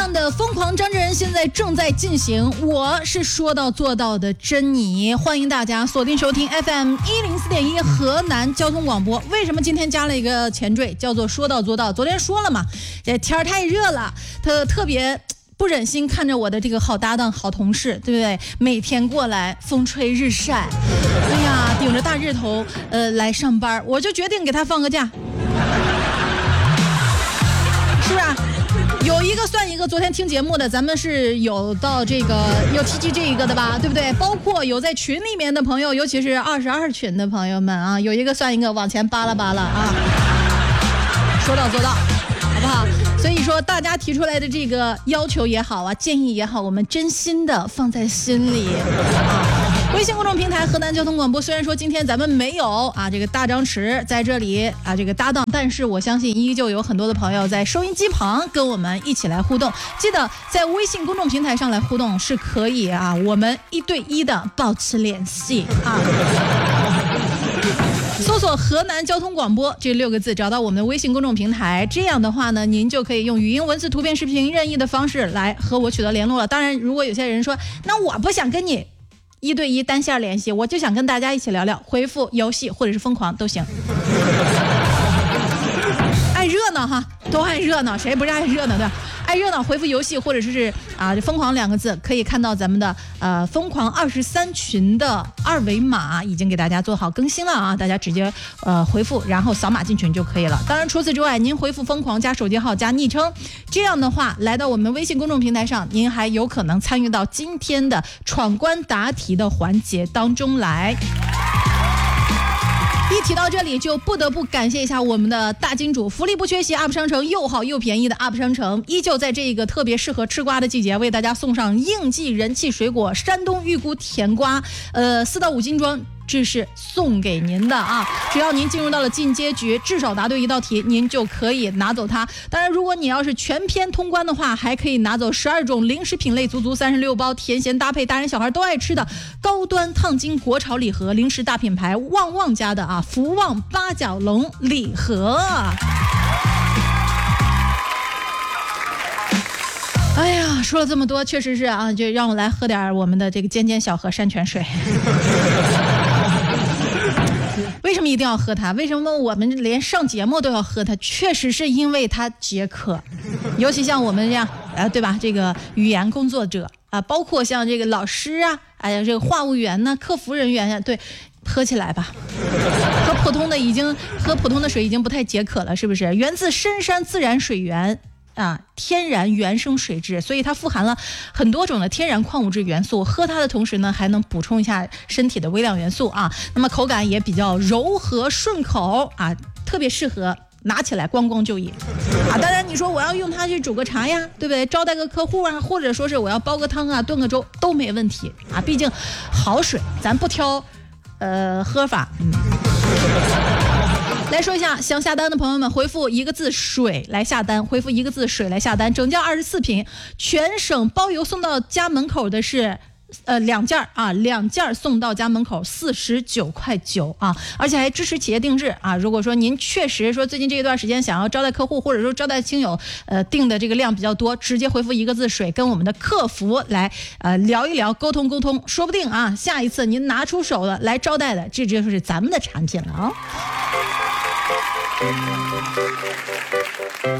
样的疯狂张真人现在正在进行，我是说到做到的珍妮，欢迎大家锁定收听 FM104.1 河南交通广播。为什么今天加了一个前缀叫做说到做到？昨天说了嘛，这天太热了，他特别不忍心看着我的这个好搭档好同事，对不对？每天过来风吹日晒，哎呀，顶着大日头来上班，我就决定给他放个假，是不是？有一个算一个，昨天听节目的咱们是有到这个有提及这一个的吧，对不对？包括有在群里面的朋友，尤其是22群的朋友们啊，有一个算一个，往前扒拉扒拉啊，说到做到，好不好？所以说大家提出来的这个要求也好啊，建议也好，我们真心的放在心里微信公众平台河南交通广播，虽然说今天咱们没有啊这个大张弛在这里啊这个搭档，但是我相信依旧有很多的朋友在收音机旁跟我们一起来互动。记得在微信公众平台上来互动是可以啊，我们1对1的保持联系啊。搜索河南交通广播这6个字，找到我们的微信公众平台，这样的话呢，您就可以用语音、文字、图片、视频任意的方式来和我取得联络了。当然，如果有些人说，那我不想跟你1对1单线联系，我就想跟大家一起聊聊，回复游戏或者是疯狂都行。爱热闹哈，都爱热闹，谁不是爱热闹的？爱热闹回复游戏或者是啊疯狂2个字，可以看到咱们的疯狂23群的2维码已经给大家做好更新了啊，大家直接回复然后扫码进群就可以了。当然除此之外，您回复疯狂加手机号加昵称，这样的话来到我们微信公众平台上，您还有可能参与到今天的闯关答题的环节当中来。一提到这里，就不得不感谢一下我们的大金主，福利不缺席 UP 商城，又好又便宜的 UP 商城，依旧在这个特别适合吃瓜的季节，为大家送上应季人气水果山东玉菇甜瓜，4到5斤装。这是送给您的啊！只要您进入到了进阶局，至少答对1道题，您就可以拿走它。当然，如果你要是全篇通关的话，还可以拿走12种零食品类，足足36包，甜咸搭配，大人小孩都爱吃的高端烫金国潮礼盒，零食大品牌旺旺家的啊福旺八角笼礼盒。哎呀，说了这么多，确实是啊，就让我来喝点我们的这个尖尖小河山泉水。为什么一定要喝它？为什么我们连上节目都要喝它？确实是因为它解渴，尤其像我们这样对吧？这个语言工作者啊，包括像这个老师啊，哎呀，这个话务员呢、客服人员呀，对，喝起来吧。喝普通的水已经不太解渴了，是不是？源自深山自然水源。天然原生水质，所以它富含了很多种的天然矿物质元素，喝它的同时呢，还能补充一下身体的微量元素啊。那么口感也比较柔和顺口啊，特别适合拿起来咣咣就饮啊。当然你说我要用它去煮个茶呀，对不对？招待个客户啊，或者说是我要煲个汤啊，炖个粥都没问题啊。毕竟好水咱不挑喝法。来说一下，想下单的朋友们，回复1个字水来下单，回复1个字水来下单，整件24瓶，全省包邮送到家门口的是2件啊，2件送到家门口49.9块啊，而且还支持企业定制啊。如果说您确实说最近这一段时间想要招待客户或者说招待亲友，订的这个量比较多，直接回复1个字水，跟我们的客服来聊一聊，沟通，说不定啊，下一次您拿出手了来招待的，这就是咱们的产品了啊。